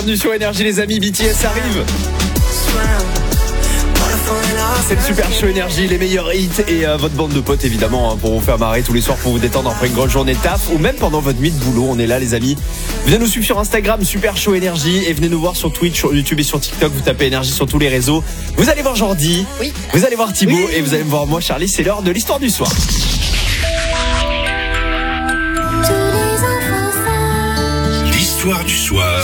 Du sur Énergie les amis, BTS arrive. C'est le Super Show Énergie, les meilleurs hits et votre bande de potes évidemment pour vous faire marrer tous les soirs, pour vous détendre après une grosse journée de taf ou même pendant votre nuit de boulot. On est là les amis. Venez nous suivre sur Instagram Super Show Énergie et venez nous voir sur Twitch, sur YouTube et sur TikTok. Vous tapez Énergie sur tous les réseaux. Vous allez voir Jordi, oui. Vous allez voir Thibaut et vous allez me voir moi Charlie. C'est l'heure de l'histoire du soir. L'histoire du soir.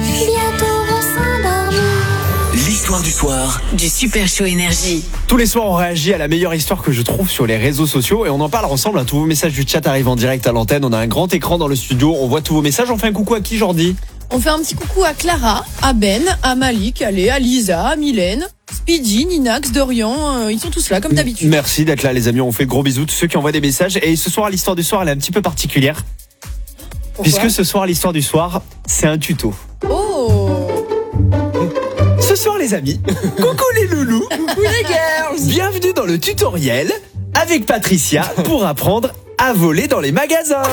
L'histoire du soir du Super Show Énergie. Tous les soirs on réagit à la meilleure histoire que je trouve sur les réseaux sociaux et on en parle ensemble. Tous vos messages du chat arrivent en direct à l'antenne. On a un grand écran dans le studio, on voit tous vos messages. On fait un coucou à qui Jordi? On fait un petit coucou à Clara, à Ben, à Malik, à Lisa, à Mylène, Speedy, Ninax, Dorian, ils sont tous là comme d'habitude. Merci d'être là les amis, on fait de gros bisous tous ceux qui envoient des messages. Et ce soir l'histoire du soir elle est un petit peu particulière. Pourquoi? Puisque ce soir l'histoire du soir c'est un tuto. Oh. Ce soir les amis, coucou les loulous, Coucou les girls. bienvenue dans le tutoriel avec Patricia pour apprendre à voler dans les magasins.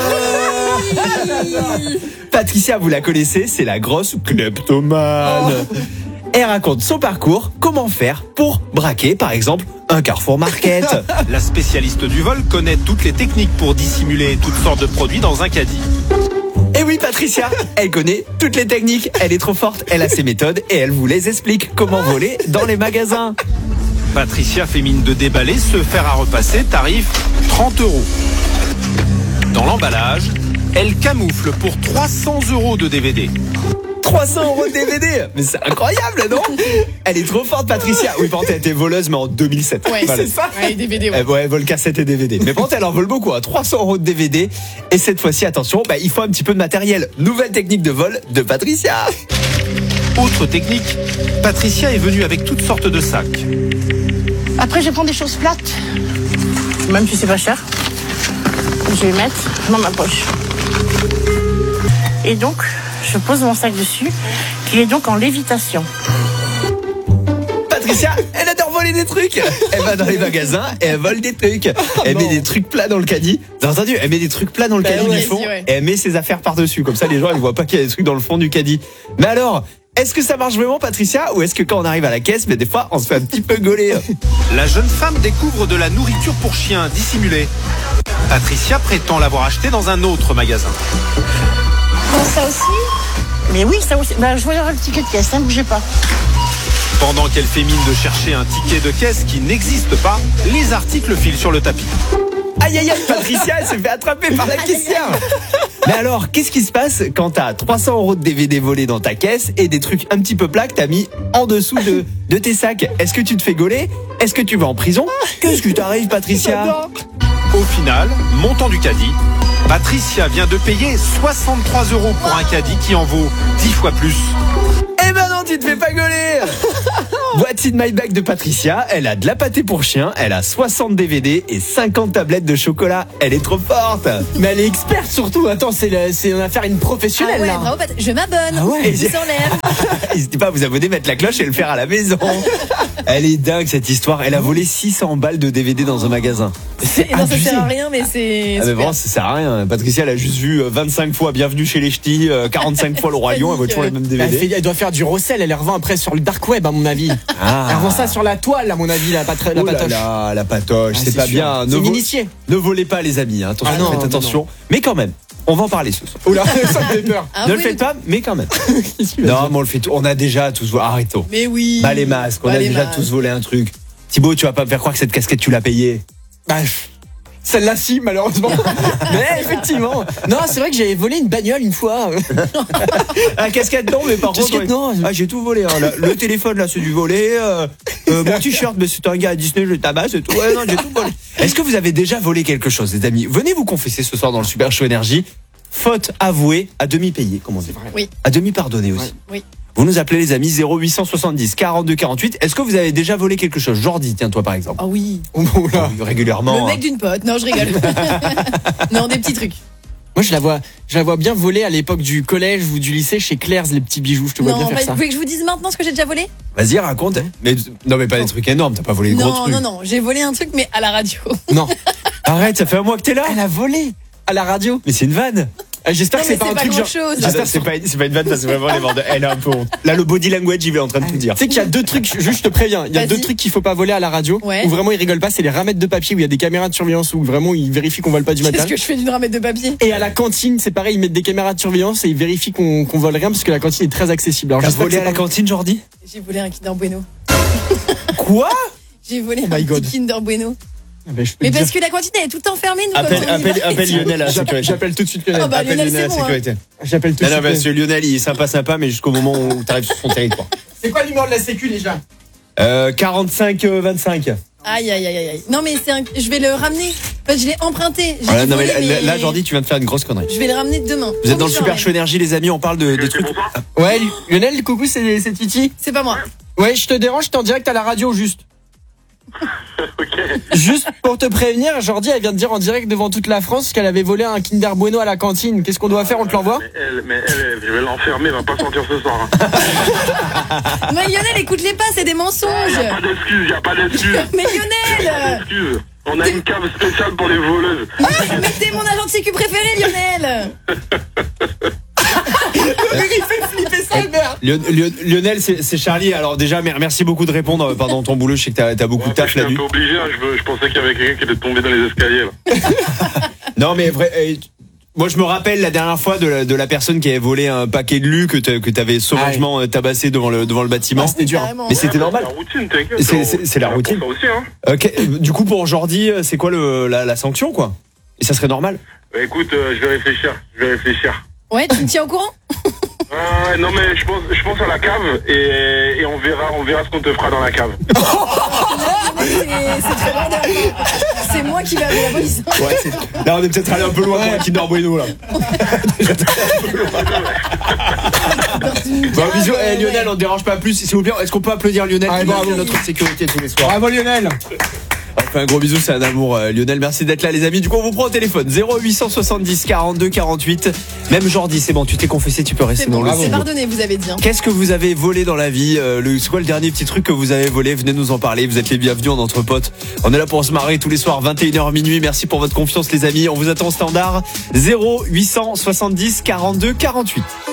Patricia, vous la connaissez, c'est la grosse kleptomane. Elle raconte son parcours, comment faire pour braquer par exemple un Carrefour Market. La spécialiste du vol connaît toutes les techniques pour dissimuler toutes sortes de produits dans un caddie. Et oui Patricia, elle connaît toutes les techniques, elle est trop forte, elle a ses méthodes et elle vous les explique comment voler dans les magasins. Patricia fait mine de déballer ce fer à repasser, tarif 30 €. Dans l'emballage, elle camoufle pour 300 € de DVD. 300 € de DVD. Mais c'est incroyable, non? Elle est trop forte, Patricia. Oui, par contre, elle était voleuse, mais en 2007. Ouais, Voilà. c'est ça. Ouais, DVD, ouais. Elle vole cassettes et DVD. Mais par contre, elle en vole beaucoup, hein. 300 € de DVD. Et cette fois-ci, attention, il faut un petit peu de matériel. Nouvelle technique de vol de Patricia. Autre technique, Patricia est venue avec toutes sortes de sacs. Après, je prends des choses plates, même si c'est pas cher. Je vais mettre dans ma poche. Et donc, je pose mon sac dessus, qui est donc en lévitation. Patricia, elle adore voler des trucs. Elle va dans les magasins et elle vole des trucs. Elle met des trucs plats dans le caddie. Vous avez entendu? Elle met des trucs plats dans le caddie du fond ouais. et elle met ses affaires par-dessus. Comme ça, les gens, ils voient pas qu'il y a des trucs dans le fond du caddie. Mais alors, est-ce que ça marche vraiment, Patricia? Ou est-ce que quand on arrive à la caisse, des fois, on se fait un petit peu gauler? La jeune femme découvre de la nourriture pour chiens dissimulée. Patricia prétend l'avoir acheté dans un autre magasin. Ça aussi? Mais oui, ça aussi. Je vois le ticket de caisse, bougez pas. Pendant qu'elle fait mine de chercher un ticket de caisse qui n'existe pas, les articles filent sur le tapis. Aïe aïe aïe, Patricia, elle s'est fait attraper par la caissière. Mais alors, qu'est-ce qui se passe quand t'as 300 € de DVD volés dans ta caisse et des trucs un petit peu plats que t'as mis en dessous de tes sacs? Est-ce que tu te fais gauler? Est-ce que tu vas en prison? Qu'est-ce qui t'arrive, Patricia? Au final, montant du caddie, Patricia vient de payer 63 € pour un caddie qui en vaut 10 fois plus. Eh ben non, tu te fais pas gauler. What's in my bag de Patricia, elle a de la pâtée pour chien, elle a 60 DVD et 50 tablettes de chocolat. Elle est trop forte. Mais elle est experte surtout. Attends, c'est une affaire, une professionnelle Ah ouais, là. bravo, je m'abonne. Ah ouais. Je vous enlève. N'hésitez pas à vous abonner, mettre la cloche et le faire à la maison. Elle est dingue cette histoire. Elle a volé 600 balles de DVD dans un magasin. C'est Non, ça abusé. sert à rien, mais c'est. Ah mais super. vraiment ça sert à rien. Patricia elle a juste vu 25 fois Bienvenue chez les Ch'tis, 45 fois Le Roi Lion, elle voit toujours les mêmes DVD. Elle doit faire du recel. Elle les revend après sur le dark web à mon avis. Elle revend ça sur la toile à mon avis, la patoche. La patoche, c'est pas sûr. bien. C'est une initiée. Ne volez pas les amis, hein. Attention, Ah non, faites non, attention. Mais quand même, on va en parler ce soir. Oula, ça me fait peur. Ah Ne oui. le faites pas, mais quand même. Non, mais on le fait tout. On a déjà tous volé. Arrêtons. Mais oui. Bah les masques, on Bah, a les déjà masques. tous volé un truc. Thibaut, tu vas pas me faire croire que cette casquette tu l'as payée. Celle-là si, malheureusement. Mais effectivement. Non, c'est vrai que j'avais volé une bagnole une fois. La casquette non, mais par contre. Casquette, non. Ah, j'ai tout volé. Hein. Le téléphone là, c'est du volé. Mon t-shirt, mais c'est un gars à Disney, je le tabasse et tout. Ouais, non, j'ai tout volé. Est-ce que vous avez déjà volé quelque chose, les amis? Venez vous confesser ce soir dans le Super Show Énergie. Faute avouée, à demi payée, comme on dit. Oui. À demi pardonnée aussi. Oui. Vous nous appelez les amis 0870 42 48. Est-ce que vous avez déjà volé quelque chose? Jordi, tiens toi par exemple. Ah oui. Régulièrement. Le mec hein. d'une pote. Non, je rigole. Non, des petits trucs. Moi, je la vois bien voler à l'époque du collège ou du lycée chez Claire's, les petits bijoux. Je te vois bien Non, faire vous ça. voulez que je vous dise maintenant ce que j'ai déjà volé? Vas-y, raconte. Mais non, mais pas des trucs énormes. T'as pas volé des gros trucs. Non, j'ai volé un truc, mais à la radio. Non. Arrête, ça fait un mois que t'es là. Elle a volé à la radio. Mais c'est une vanne. J'espère Non, que c'est mais pas un truc grand genre. chose. Ah, c'est pas une vanne, parce que vraiment les vendeurs. Elle a un peu honte. Là, le body language, il est en train de tout dire. Tu sais qu'il y a deux trucs, juste je te préviens, il y a Vas-y. deux trucs qu'il faut pas voler à la radio, Ouais. où vraiment ils rigolent pas, c'est les ramettes de papier, où il y a des caméras de surveillance, où vraiment ils vérifient qu'on vole pas du Qu'est-ce matériel. que je fais d'une ramette de papier? Et à la cantine, c'est pareil, ils mettent des caméras de surveillance et ils vérifient qu'on vole rien, parce que la cantine est très accessible. Alors T'as j'espère volé que à c'est la pas- cantine, Jordi? J'ai volé un Kinder Bueno. Quoi? J'ai volé my un God. petit Kinder Bueno. Ah ben, je peux Mais te parce dire. que la cantine elle est tout le temps fermée, nous. quand on y va. Appelle Lionel à la sécurité. J'appelle tout de suite Lionel. Ah bah, Appelle Lionel, Lionel à la c'est bon, hein. sécurité. J'appelle tout de Non, non, suite. parce que Lionel, il est sympa, mais jusqu'au moment où t'arrives sur son territoire. C'est quoi le numéro de la sécu déjà? 45-25. Aïe aïe aïe aïe. Non mais je vais le ramener. Parce que je l'ai emprunté. J'ai Voilà, non, mais volé, là, Jordi, tu viens de faire une grosse connerie. Je vais le ramener demain. Vous êtes dans le Promis, Super je Show Énergie, les amis, on parle de trucs. Ouais, Lionel, coucou, c'est Titi. C'est pas moi. Ouais, je te dérange, t'es en direct à la radio, juste. Juste pour te prévenir, Jordi, elle vient de dire en direct devant toute la France qu'elle avait volé un Kinder Bueno à la cantine. Qu'est-ce qu'on doit faire? On te l'envoie? Mais elle, je vais l'enfermer, elle va pas sortir ce soir. Hein. Mais Lionel, écoute-les pas, c'est des mensonges. Y a pas d'excuses. Mais Lionel, On a une cave spéciale pour les voleuses. mais t'es mon agent de sécu préféré, Lionel. Lionel, c'est Charlie. Alors déjà, merci beaucoup de répondre pendant ton boulot. Je sais que t'as beaucoup de taf Je la suis un nuit. peu obligé, hein, je pensais qu'il y avait quelqu'un qui allait tomber dans les escaliers. Là. Non, mais vrai. Moi, je me rappelle la dernière fois de la personne qui avait volé un paquet de lu que t'avais sauvagement tabassé devant le bâtiment. Ah, c'était dur. Carrément. Mais c'était normal. C'est la routine, t'inquiète. C'est la routine. Ça aussi, hein. Du coup, pour Jordi, c'est quoi la sanction, quoi? Et ça serait normal? Bah, écoute, je vais réfléchir. Ouais, tu me tiens au courant? Non mais je pense à la cave et on verra ce qu'on te fera dans la cave. C'est très bordel. C'est moi qui vais appeler la police. Ouais, là, on est peut-être allé un peu loin pour un Kinder Bueno, là. Bon, bisous. Lionel, on ne dérange pas plus. S'il vous plaît, est-ce qu'on peut applaudir Lionel qui bravo. est notre sécurité tous les soirs? Bravo Lionel. On fait un gros bisou, c'est un amour. Lionel, merci d'être là, les amis. Du coup, on vous prend au téléphone 0870 42 48. Même Jordi, c'est bon, tu t'es confessé, tu peux rester C'est dans bon, le c'est studio. pardonné, vous avez dit. Hein. Qu'est-ce que vous avez volé dans la vie? C'est quoi le dernier petit truc que vous avez volé? Venez nous en parler. Vous êtes les bienvenus entre potes. On est là pour se marrer tous les soirs, 21h minuit. Merci pour votre confiance, les amis. On vous attend au standard 0870 42 48.